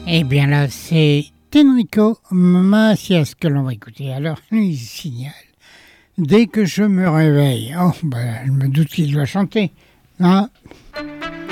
Eh bien là, c'est Enrico Macias que l'on va écouter. Alors, il signale. Dès que je me réveille, je me doute qu'il doit chanter. Hein?